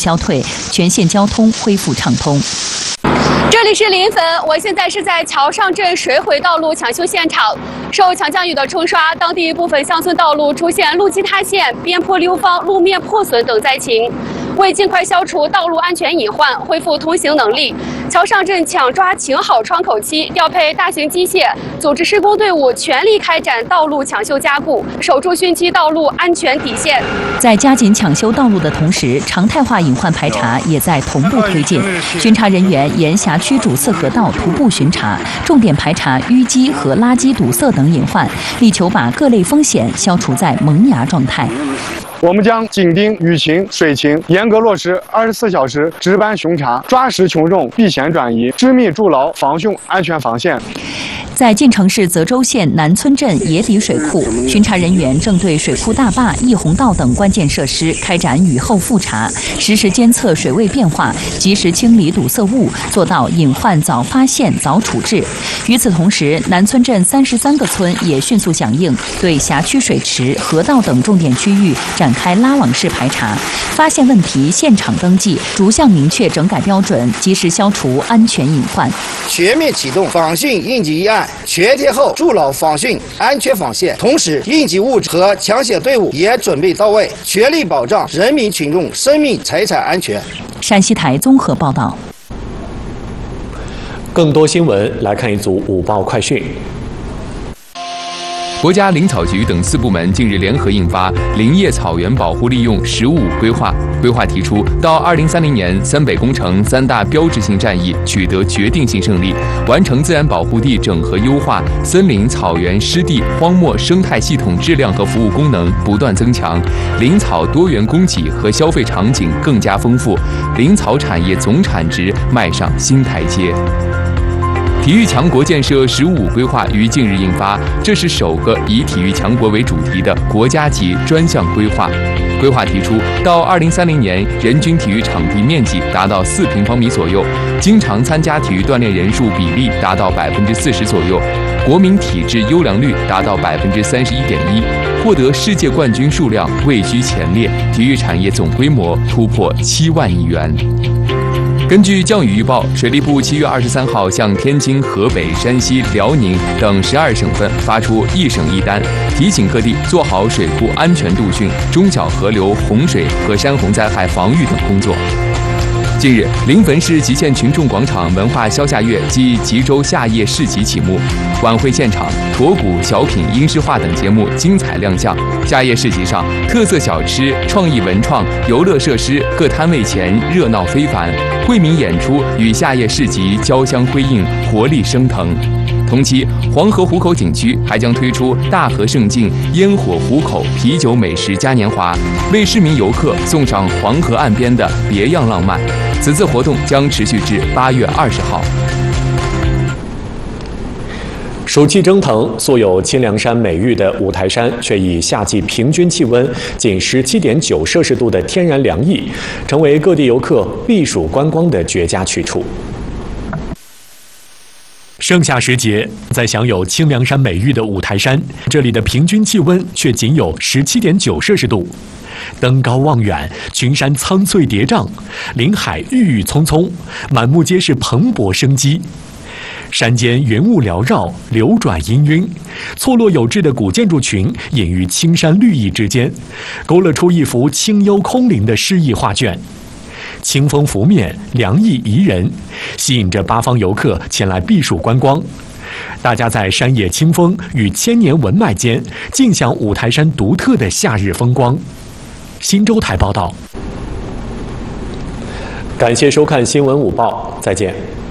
消退，全线交通恢复畅通。 这里是临汾，我现在是在桥上镇水毁道路抢修现场。受强降雨的冲刷，当地部分乡村道路出现路基塌陷、边坡溜方、路面破损等灾情。为尽快消除道路安全隐患，恢复通行能力，桥上镇抢抓停好窗口期，调配大型机械，组织施工队伍全力开展道路抢修加固，守住汛期道路安全底线。在加紧抢修道路的同时，常态化隐患排查也在同步推进。巡查人员沿辖区主次河道徒步巡查，重点排查淤积和垃圾堵塞等隐患，力求把各类风险消除在萌芽状态。 我们将紧盯雨情、水情，严格落实24小时值班巡查，抓实群众避险转移，致密筑牢防汛安全防线。 在晋城市泽州县南村镇野底水库，巡查人员正对水库大坝、溢洪道等关键设施开展雨后复查，实时监测水位变化，及时清理堵塞物，做到隐患早发现、早处置。与此同时，南村镇33个村也迅速响应，对辖区水池、河道等重点区域展开拉网式排查，发现问题现场登记，逐项明确整改标准，及时消除安全隐患。 全面启动防汛应急预案，全天候筑牢防汛安全防线。同时，应急物资和抢险队伍也准备到位，全力保障人民群众生命财产安全。 陕西台综合报道。 更多新闻来看一组午报快讯。 国家林草局等4部门近日联合印发《林业草原保护利用“十五五”规划》。规划提出，到2030年，三北工程3大标志性战役取得决定性胜利，完成自然保护地整合优化，森林、草原、湿地、荒漠生态系统质量和服务功能不断增强，林草多元供给和消费场景更加丰富，林草产业总产值迈上新台阶。体育强国建设“十五五”规划于近日印发，这是首个以体育强国为主题的国家级专项规划。规划提出，到2030年，人均体育场地面积达到4平方米左右，经常参加体育锻炼人数比例达到40%左右，国民体质优良率达到31.1%，获得世界冠军数量位居前列，体育产业总规模突破7万亿元。根据降雨预报，水利部7月23号向天津、河北、山西、辽宁等12省份发出一省一单，提醒各地做好水库安全度汛、中小河流洪水和山洪灾害防御等工作。近日，临汾市集县群众广场文化消夏月暨吉州夏夜市集启幕。晚会现场，驼鼓、小品、英诗画等节目精彩亮相。夏夜市集上，特色小吃、创意文创、游乐设施各摊位前热闹非凡，惠民演出与夏夜市集交相辉映，活力升腾。同期，黄河湖口景区还将推出大河盛境烟火湖口啤酒美食嘉年华，为市民游客送上黄河岸边的别样浪漫。此次活动将持续至8月20号。 暑气蒸腾，素有清凉山美誉的五台山，却以夏季平均气温仅17.9摄氏度的天然凉意，成为各地游客避暑观光的绝佳去处。盛夏时节，在享有清凉山美誉的五台山，这里的平均气温却仅有17.9摄氏度。登高望远，群山苍翠叠嶂，林海郁郁葱葱，满目皆是蓬勃生机。山间云雾缭绕，流转氤氲，错落有致的古建筑群隐于青山绿意之间，勾勒出一幅清幽空灵的诗意画卷。清风拂面，凉意宜人，吸引着八方游客前来避暑观光。大家在山野清风与千年文脉间，尽享五台山独特的夏日风光。新洲台报道。感谢收看新闻午报，再见。